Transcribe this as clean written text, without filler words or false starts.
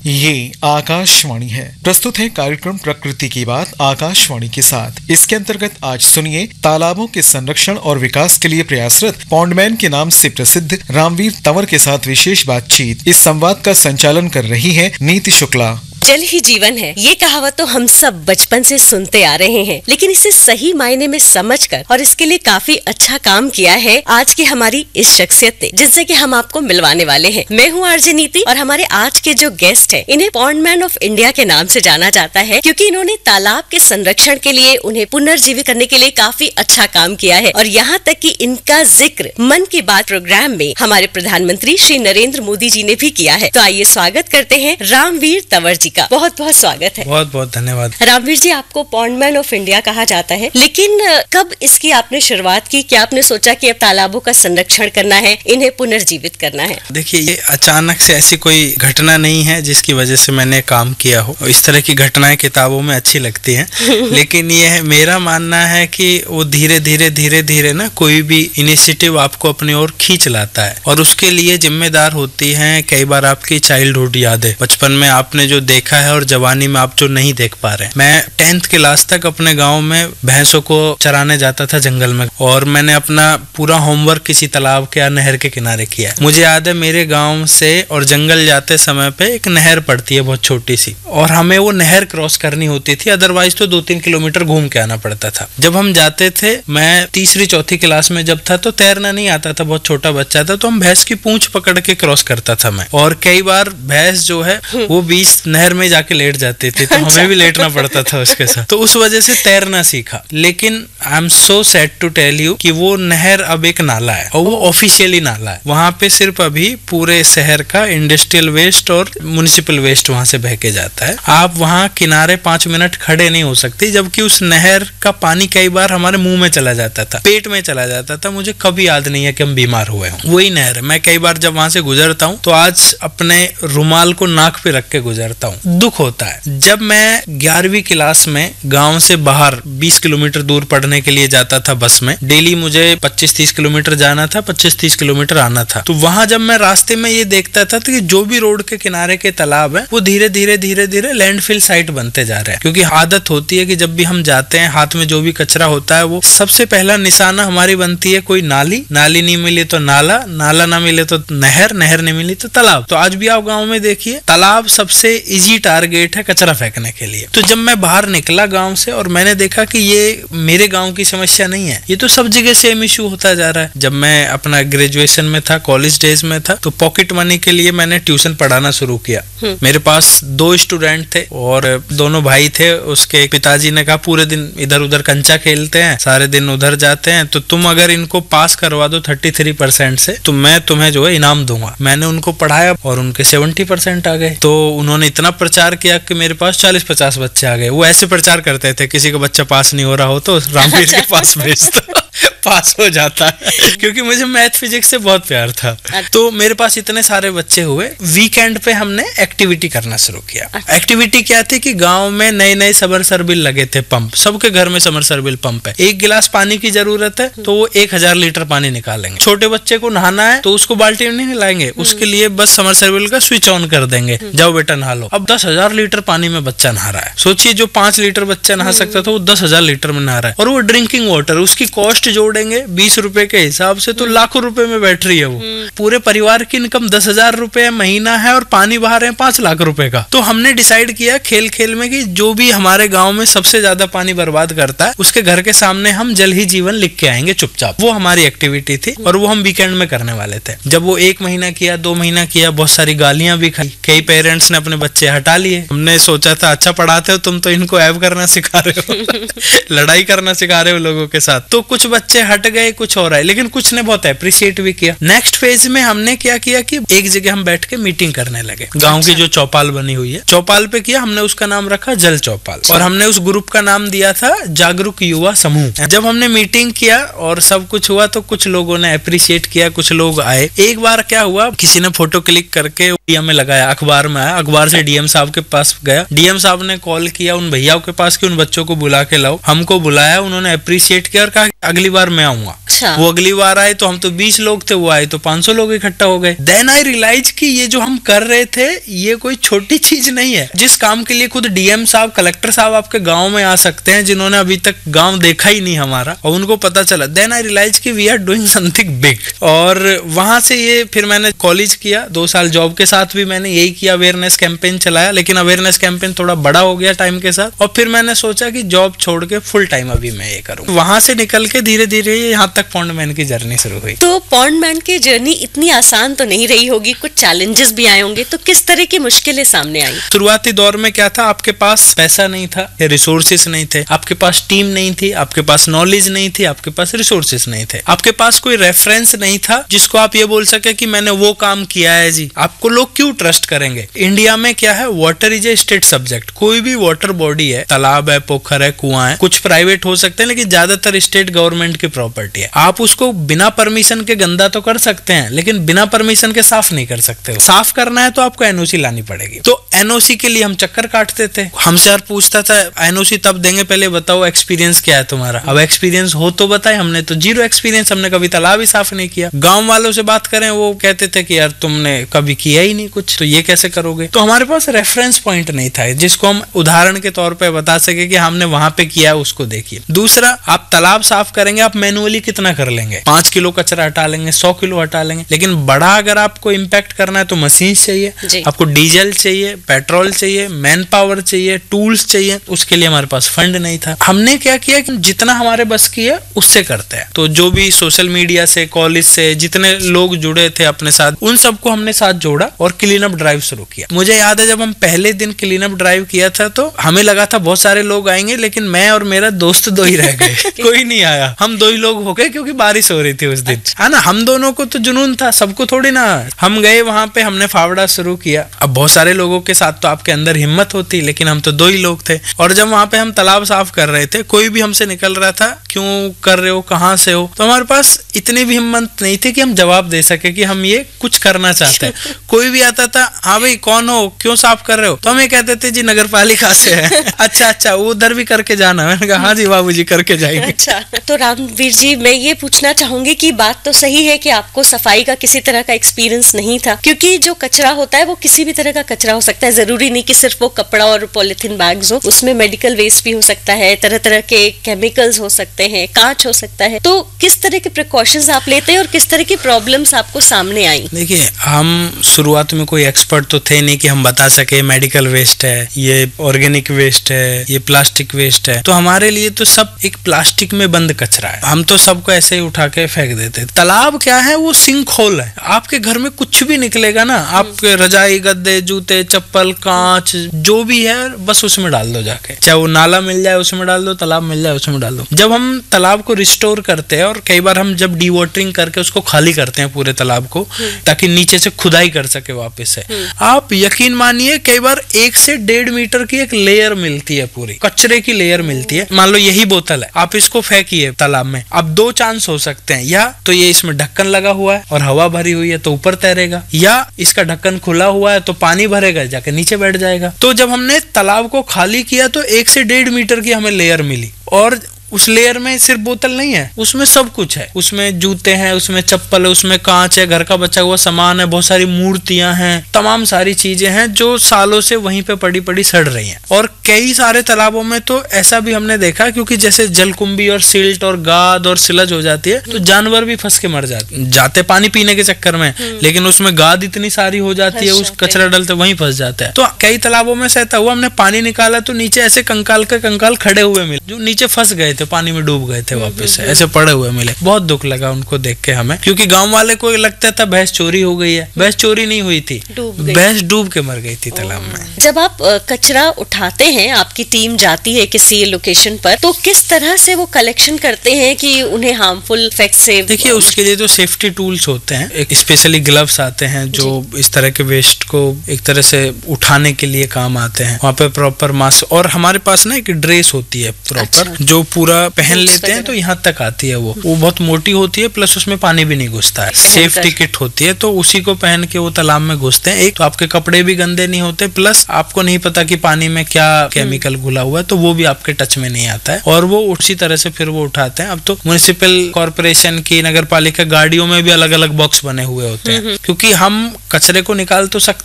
ये आकाशवाणी है। प्रस्तुत है कार्यक्रम प्रकृति की बात आकाशवाणी के साथ। इसके अंतर्गत आज सुनिए तालाबों के संरक्षण और विकास के लिए प्रयासरत पॉन्डमैन के नाम से प्रसिद्ध रामवीर तंवर के साथ विशेष बातचीत। इस संवाद का संचालन कर रही है नीति शुक्ला। जल ही जीवन है, ये कहावत तो हम सब बचपन से सुनते आ रहे हैं, लेकिन इसे सही मायने में समझकर और इसके लिए काफी अच्छा काम किया है आज की हमारी इस शख्सियत ने, जिससे कि हम आपको मिलवाने वाले हैं। मैं हूँ आरजे नीति और हमारे आज के जो गेस्ट हैं, इन्हें पॉन्डमैन ऑफ इंडिया के नाम से जाना जाता है, क्योंकि इन्होंने तालाब के संरक्षण के लिए, उन्हें पुनर्जीवित करने के लिए काफी अच्छा काम किया है। और यहाँ तक कि इनका जिक्र मन की बात प्रोग्राम में हमारे प्रधानमंत्री श्री नरेंद्र मोदी जी ने भी किया है। तो आइए स्वागत करते हैं रामवीर तंवर जी का। बहुत बहुत स्वागत है। बहुत बहुत धन्यवाद। रामवीर जी, आपको पॉन्डमैन ऑफ इंडिया कहा जाता है, लेकिन कब इसकी आपने शुरुआत की? क्या आपने सोचा कि अब तालाबों का संरक्षण करना है, इन्हें पुनर्जीवित करना है? देखिए, ये अचानक से ऐसी कोई घटना नहीं है जिसकी वजह से मैंने काम किया हो। इस तरह की घटनाएं किताबों में अच्छी लगती हैं लेकिन ये है, मेरा मानना है कि वो धीरे धीरे ना कोई भी इनिशिएटिव आपको अपनी ओर खींच लाता है, और उसके लिए जिम्मेदार होती हैं कई बार आपकी चाइल्डहुड यादें। बचपन में आपने जो देखा है और जवानी में आप जो नहीं देख पा रहे हैं। मैं 10th क्लास तक अपने गांव में भैंसों को चराने जाता था जंगल में, और मैंने अपना पूरा होमवर्क किसी तालाब के या नहर के किनारे किया। मुझे याद है, मेरे गांव से और जंगल जाते समय पे एक नहर पड़ती है बहुत छोटी सी, और हमें वो नहर क्रॉस करनी होती थी, अदरवाइज तो 2-3 किलोमीटर घूम के आना पड़ता था। जब हम जाते थे, मैं 3री-4थी क्लास में जब था, तो तैरना नहीं आता था, बहुत छोटा बच्चा था, तो हम भैंस की पूंछ पकड़ के क्रॉस करता था मैं। और कई बार भैंस जो है वो बीच नहर में जाके लेट जाते थे, तो हमें भी लेटना पड़ता था उसके साथ। तो उस वजह से तैरना सीखा। लेकिन I am so sad to tell you कि वो नहर अब एक नाला है, और वो ऑफिशियली नाला है। वहां पे सिर्फ अभी पूरे शहर का इंडस्ट्रियल वेस्ट और म्युनिसिपल वेस्ट वहां से बह के जाता है। आप वहां किनारे 5 मिनट खड़े नहीं हो सकते, जबकि उस नहर का पानी कई बार हमारे मुंह में चला जाता था, पेट में चला जाता था। मुझे कभी याद नहीं है कि हम बीमार हुए हों। वही नहर है। मैं कई बार जब वहां से गुजरता हूँ तो आज अपने रुमाल को नाक पे रख के गुजरता हूँ। दुख होता है। जब मैं 11वीं क्लास में गांव से बाहर 20 किलोमीटर दूर पढ़ने के लिए जाता था बस में, डेली मुझे 25-30 किलोमीटर जाना था, 25-30 किलोमीटर आना था। तो वहां जब मैं रास्ते में ये देखता था कि जो भी रोड के किनारे के तालाब है, वो धीरे धीरे लैंडफिल साइट बनते जा रहे हैं। क्योंकि आदत होती है कि जब भी हम जाते हैं, हाथ में जो भी कचरा होता है, वो सबसे पहला निशाना हमारी बनती है कोई नाली नहीं मिली तो नाला ना मिले तो नहर नहीं मिली तो तालाब। तो आज भी आप गाँव में देखिए, तालाब सबसे इजी टारगेट है कचरा फेंकने के लिए। तो जब मैं बाहर निकला गांव से, और मैंने देखा कि ये मेरे गांव की समस्या नहीं है, ये तो सब जगह सेम इशू होता जा रहा है। जब मैं अपना ग्रेजुएशन में था, कॉलेज डेज में था, तो पॉकेट मनी के लिए मैंने ट्यूशन पढ़ाना शुरू किया। मेरे पास 2 स्टूडेंट थे और दोनों भाई थे। उसके पिताजी ने कहा, पूरे दिन इधर उधर कंचा खेलते हैं, सारे दिन उधर जाते हैं, तो तुम अगर इनको पास करवा दो 33% से, तो मैं तुम्हें जो है इनाम दूंगा। मैंने उनको पढ़ाया और उनके 70% आ गए। तो उन्होंने इतना प्रचार किया कि मेरे पास 40-50 बच्चे आ गए। वो ऐसे प्रचार करते थे, किसी का बच्चा पास नहीं हो रहा हो तो रामवीर के पास भेजता पास हो जाता है, क्योंकि मुझे मैथ फिजिक्स से बहुत प्यार था। तो मेरे पास इतने सारे बच्चे हुए। वीकेंड पे हमने एक्टिविटी करना शुरू किया। एक्टिविटी क्या थी कि गांव में नए समरसेबल लगे थे, पंप, सबके घर में समरसेबल पंप है। 1 गिलास पानी की जरूरत है तो वो 1000 लीटर पानी निकालेंगे। छोटे बच्चे को नहाना है तो उसको बाल्टी में नहीं लाएंगे, उसके लिए बस समरसेबल का स्विच ऑन कर देंगे, जाओ बेटा नहा लो। अब 10,000 लीटर पानी में बच्चा नहा रहा है। सोचिए, जो 5 लीटर बच्चा नहा सकता था, वो 10,000 लीटर में नहा रहा है। और वो ड्रिंकिंग वाटर, उसकी कॉस्ट जोड़ेंगे 20 रुपए के हिसाब से तो लाखों रुपए में बैठ रही है वो। पूरे परिवार की इनकम 10,000 रुपए महीना है, और पानी बहा रहे हैं 5 लाख रुपए का। तो हमने डिसाइड किया खेल में कि जो भी हमारे गांव में सबसे ज्यादा पानी बर्बाद करता है, उसके घर के सामने हम जल ही जीवन लिख के आएंगे चुपचाप। वो हमारी एक्टिविटी थी, और वो हम वीकेंड में करने वाले थे। जब वो 1 महीना किया, 2 महीना किया, बहुत सारी गालियां भी खाई। कई पेरेंट्स ने अपने बच्चे हटा लिए। हमने सोचा था, अच्छा पढ़ाते हो तुम, तो इनको ऐब करना सिखा रहे हो लड़ाई करना सिखा रहे हो लोगों के साथ। तो कुछ बच्चे हट गए, कुछ हो रहा है, लेकिन कुछ ने बहुत अप्रिशिएट भी किया। नेक्स्ट फेज में हमने क्या किया कि एक जगह हम बैठ के मीटिंग करने लगे। गांव की जो चौपाल बनी हुई है, चौपाल पे किया हमने, उसका नाम रखा जल चौपाल, और हमने उस ग्रुप का नाम दिया था जागरूक युवा समूह। जब हमने मीटिंग किया और सब कुछ हुआ, तो कुछ लोगों ने अप्रिशिएट किया, कुछ लोग आए। एक बार क्या हुआ, किसी ने फोटो क्लिक करके डीएम में लगाया, अखबार में आया, अखबार से डीएम साहब के पास गया। डीएम साहब ने कॉल किया उन भैयाओं के पास कि उन बच्चों को बुला के लाओ। हमको बुलाया, उन्होंने अप्रिशिएट किया और कहा अगली बार मैं आऊंगा। अच्छा। वो अगली बार आए तो हम तो 20 लोग थे, वो आए तो 500 लोग इकट्ठा हो गए। देन आई रियलाइज कि ये जो हम कर रहे थे ये कोई छोटी चीज नहीं है। जिस काम के लिए खुद डीएम साहब, कलेक्टर साहब आपके गांव में आ सकते हैं, जिन्होंने अभी तक गांव देखा ही नहीं हमारा, और उनको पता चला, देन आई रियलाइज कि we are doing something big. और वहां से ये फिर मैंने कॉलेज किया, 2 साल जॉब के साथ भी मैंने यही किया, अवेयरनेस कैंपेन चलाया, लेकिन अवेयरनेस कैंपेन थोड़ा बड़ा हो गया टाइम के साथ, और फिर मैंने सोचा कि जॉब छोड़ के फुल टाइम अभी मैं ये करूँ। वहां से निकल के धीरे धीरे यहाँ तक पॉन्डमैन की जर्नी शुरू हुई। तो पॉन्डमैन की जर्नी इतनी आसान तो नहीं रही होगी, कुछ चैलेंजेस भी आए होंगे, तो किस तरह की मुश्किलें सामने आई? शुरुआती दौर में क्या था, आपके पास पैसा नहीं था या रिसोर्सेस नहीं थे, आपके पास टीम नहीं थी, आपके पास नॉलेज नहीं थी, आपके पास रिसोर्सेस नहीं थे, आपके पास कोई रेफरेंस नहीं था जिसको आप ये बोल सके कि मैंने वो काम किया है जी। आपको लोग क्यों ट्रस्ट करेंगे? इंडिया में क्या है, water is a state subject. कोई भी वाटर बॉडी है, तालाब है, पोखर है, कुआं है, कुछ प्राइवेट हो सकते हैं लेकिन ज्यादातर स्टेट गवर्नमेंट की प्रॉपर्टी है। आप उसको बिना परमिशन के गंदा तो कर सकते हैं लेकिन बिना परमिशन के साफ नहीं कर सकते हो। साफ करना है तो आपको एनओसी लानी पड़ेगी। तो एनओसी के लिए हम चक्कर काटते थे। हमसे यार पूछता था एनओसी तब देंगे, पहले बताओ एक्सपीरियंस क्या है तुम्हारा। अब एक्सपीरियंस हो तो बताए, हमने तो जीरो एक्सपीरियंस, हमने कभी तालाब ही साफ नहीं किया। गांव वालों से बात करें, वो कहते थे कि यार तुमने कभी किया ही नहीं कुछ, तो ये कैसे करोगे। तो हमारे पास रेफरेंस पॉइंट नहीं था जिसको हम उदाहरण के तौर पे बता सके कि हमने वहां पे किया, उसको देखिए। दूसरा, आप तालाब साफ करेंगे, आप मैनुअली कितना कर लेंगे, 5 किलो कचरा हटा लेंगे, 100 किलो हटा लेंगे, लेकिन बड़ा अगर आपको इम्पैक्ट करना है तो मशीन चाहिए, आपको डीजल चाहिए, पेट्रोल चाहिए, मैन पावर चाहिए, टूल्स चाहिए। उसके लिए हमारे पास फंड नहीं था। हमने क्या किया कि जितना हमारे बस की है उससे करते हैं। तो जो भी सोशल मीडिया से, कॉलेज से जितने लोग जुड़े थे अपने साथ, उन सबको हमने साथ जोड़ा और क्लीन अप ड्राइव शुरू किया। मुझे याद है जब हम पहले दिन क्लीन अप ड्राइव किया था तो हमें लगा था बहुत सारे लोग आएंगे, लेकिन मैं और मेरा दोस्त 2 ही रह गए। कोई नहीं आया, हम 2 ही लोग हो गए क्योंकि बारिश हो रही थी उस दिन, है ना। हम दोनों को तो जुनून था, सबको थोड़ी ना। हम गए वहां पे, हमने फावड़ा शुरू किया। अब बहुत सारे लोगों के साथ तो आपके अंदर हिम्मत होती, लेकिन हम तो 2 ही लोग थे। और जब वहां पे हम तालाब साफ कर रहे थे, कोई भी हमसे निकल रहा था, क्यों कर रहे हो, कहाँ से हो, तो हमारे पास इतनी भी हिम्मत नहीं थी कि हम जवाब दे सके कि हम ये कुछ करना चाहते हैं। कोई भी आता था, हाँ भाई कौन हो, क्यों साफ कर रहे हो, तो हम ये कहते थे जी नगर पालिका से है। अच्छा वो उधर भी करके जाना। मैंने कहा हाँ जी बाबूजी करके जाएंगे। अच्छा, तो रामवीर जी, मैं ये पूछना चाहूंगी कि बात तो सही है कि आपको सफाई का किसी तरह का एक्सपीरियंस नहीं था, क्योंकि जो कचरा होता है वो किसी भी तरह का कचरा हो सकता है, जरूरी नहीं कि सिर्फ वो कपड़ा और पॉलिथीन बैग्स हो, उसमें मेडिकल वेस्ट भी हो सकता है, तरह तरह के केमिकल्स हो सकते हैं, कांच हो सकता है। तो किस तरह के प्रिकॉशंस आप लेते हैं और किस तरह की प्रॉब्लम्स आपको सामने आई? देखिए, हम शुरुआत में कोई एक्सपर्ट तो थे नहीं कि हम बता सके मेडिकल वेस्ट है, ये ऑर्गेनिक वेस्ट है, ये प्लास्टिक वेस्ट है। तो हमारे लिए तो सब एक प्लास्टिक में बंद कचरा है, हम तो सबको ऐसे ही उठा के फेंक देते। तालाब क्या है, वो सिंक होल है। आपके घर में कुछ भी निकलेगा ना, आपके रजाई, गद्दे, जूते, चप्पल, कांच, जो भी है बस उसमें डाल दो जाके। चाहे वो नाला मिल जाए उसमें डाल दो, तालाब मिल जाए उसमें डाल दो। जब हम तालाब को रिस्टोर करते हैं, और कई बार हम जब डीवाटरिंग करके उसको खाली करते हैं पूरे तालाब को, ताकि नीचे से खुदाई कर सके वापस से, आप यकीन मानिए कई बार 1 से 1.5 मीटर की एक लेयर मिलती है, पूरी कचरे की लेयर मिलती है। मान लो यही बोतल है, आप इसको फेंकिए तालाब में। अब 2 चांस हो सकते हैं, या तो ये इसमें ढक्कन लगा हुआ है और हवा भरी हुई है तो ऊपर तैरेगा, या इसका ढक्कन खुला हुआ है तो पानी भरेगा जाके नीचे बैठ जाएगा। तो जब हमने तालाब को खाली किया तो 1 से 1.5 मीटर की हमें लेयर मिली, और उस लेयर में सिर्फ बोतल नहीं है, उसमें सब कुछ है। उसमें जूते हैं, उसमें चप्पल है, उसमें कांच है, घर का बचा हुआ सामान है, बहुत सारी मूर्तियां हैं, तमाम सारी चीजें हैं जो सालों से वहीं पे पड़ी पड़ी सड़ रही हैं। और कई सारे तालाबों में तो ऐसा भी हमने देखा, क्योंकि जैसे जलकुंभी और सिल्ट और गाद और सिलज हो जाती है तो जानवर भी फंस के मर जाते पानी पीने के चक्कर में, लेकिन उसमें गाद इतनी सारी हो जाती है, उस कचरा डलते वहीं फंस जाता है। तो कई तालाबों में ऐसा हुआ, हमने पानी निकाला तो नीचे ऐसे कंकाल के कंकाल खड़े हुए मिले, जो नीचे फंस गए थे, पानी में डूब गए थे, वापस से ऐसे पड़े हुए मिले। बहुत दुख लगा उनको देख के हमें, क्योंकि गांव वाले को लगता था भैंस चोरी हो गई है। भैंस चोरी नहीं हुई थी, भैंस डूब के मर गई थी तालाब में। जब आप कचरा उठाते हैं, आपकी टीम जाती है किसी लोकेशन पर, तो किस तरह से वो कलेक्शन करते हैं कि उन्हें हार्मफुल इफेक्ट से? देखिए, उसके लिए तो सेफ्टी टूल्स होते हैं, एक स्पेशली ग्लव्स आते हैं जो इस तरह के वेस्ट को एक तरह से उठाने के लिए काम आते हैं। वहाँ पे प्रॉपर मास्क, और हमारे पास ना एक ड्रेस होती है प्रॉपर, जो पूरा पूरा पहन लेते हैं तो यहाँ तक आती है। वो बहुत मोटी होती है, प्लस उसमें पानी भी नहीं घुसता है, सेफ्टी किट होती है। तो उसी को पहन के वो तालाब में घुसते हैं। एक तो आपके कपड़े भी गंदे नहीं होते, प्लस आपको नहीं पता कि पानी में क्या केमिकल घुला हुआ है, तो वो भी आपके टच में नहीं आता है। और वो उसी तरह से फिर वो उठाते हैं। अब तो म्युनिसिपल कॉर्पोरेशन की, नगर पालिका गाड़ियों में भी अलग अलग बॉक्स बने हुए होते हैं, क्योंकि हम कचरे को निकाल तो सकते